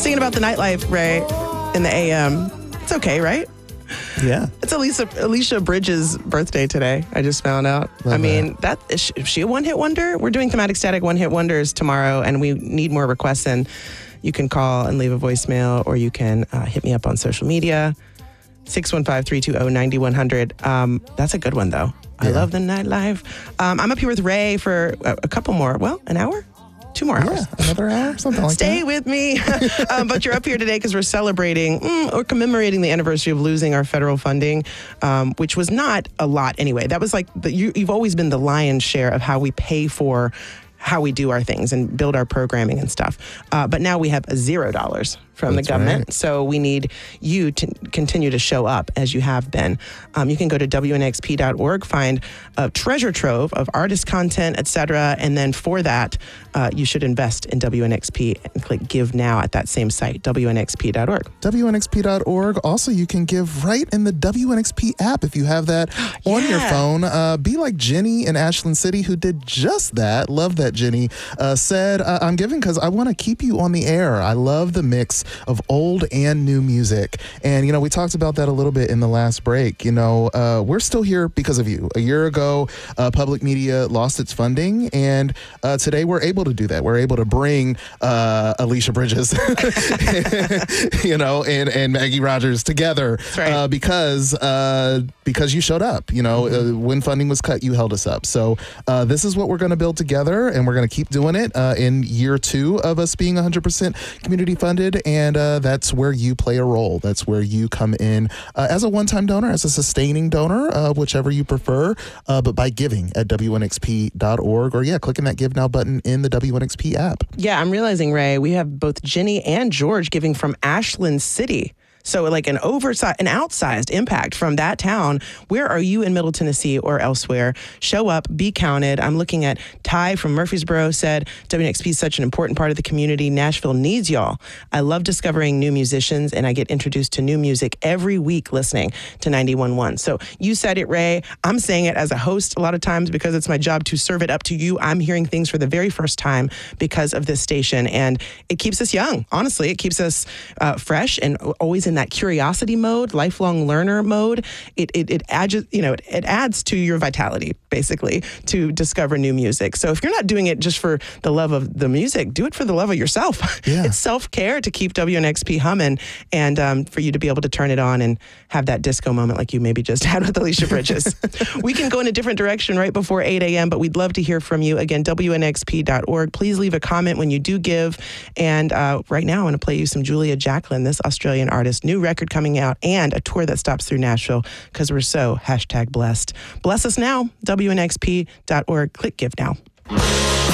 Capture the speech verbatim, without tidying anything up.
Singing about the nightlife, Ray, in the A M. It's okay, right? Yeah. It's Alicia, Alicia Bridges' birthday today, I just found out. Love I mean, that. that is, she, is she a one-hit wonder? We're doing Thematic Static one-hit wonders tomorrow, and we need more requests in. You can call and leave a voicemail, or you can uh, hit me up on social media. six one five, three two zero, nine one zero zero. Um, that's a good one, though. I Yeah. love the nightlife. Um, I'm up here with Ray for a, a couple more, well, an hour? Two more hours. Yeah, another hour, something like Stay that. with me. um, but you're up here today because we're celebrating mm, or commemorating the anniversary of losing our federal funding, um, which was not a lot anyway. That was like, the, you, you've always been the lion's share of how we pay for how we do our things and build our programming and stuff. Uh, but now we have zero dollars from That's the government. right. So we need you to continue to show up as you have been. Um, you can go to W N X P dot org, find a treasure trove of artist content, et cetera. And then for that, uh, you should invest in W N X P and click Give Now at that same site, W N X P dot org. W N X P dot org. Also, you can give right in the W N X P app if you have that on your Yeah. phone. Uh, be like Jenny in Ashland City, who did just that. Love that, Jenny. Uh, said, uh, I'm giving because I want to keep you on the air. I love the mix of old and new music. And, you know, we talked about that a little bit in the last break. You know, uh, we're still here because of you. A year ago, uh, public media lost its funding. And uh, today we're able to do that. We're able to bring uh, Alicia Bridges, you know, and, and Maggie Rogers together right. uh, because uh, because you showed up. You know, uh, when funding was cut, you held us up. So uh, this is what we're going to build together, and we're going to keep doing it uh, in year two of us being one hundred percent community funded. And uh, that's where you play a role. That's where you come in uh, as a one-time donor, as a sustaining donor, uh, whichever you prefer, uh, but by giving at W N X P dot org or, yeah, clicking that Give Now button in the W N X P app. Yeah, I'm realizing, Ray, we have both Jenny and George giving from Ashland City. So like an oversized, an outsized impact from that town. Where are you in Middle Tennessee or elsewhere? Show up, be counted. I'm looking at Ty from Murfreesboro said, W N X P is such an important part of the community. Nashville needs y'all. I love discovering new musicians, and I get introduced to new music every week listening to ninety-one point one. So you said it, Ray. I'm saying it as a host a lot of times because it's my job to serve it up to you. I'm hearing things for the very first time because of this station, and it keeps us young. Honestly, it keeps us uh, fresh and always in that curiosity mode, lifelong learner mode. It it it adds, you know, it, it adds to your vitality, basically, to discover new music. So if you're not doing it just for the love of the music, do it for the love of yourself. Yeah. It's self-care to keep W N X P humming, and um, for you to be able to turn it on and have that disco moment like you maybe just had with Alicia Bridges. We can go in a different direction right before eight a.m., but we'd love to hear from you. Again, W N X P dot org. Please leave a comment when you do give. And uh, right now, I want to play you some Julia Jacklin, this Australian artist. New record coming out and a tour that stops through Nashville because we're so hashtag blessed. Bless us now, W N X P dot org. Click Give Now.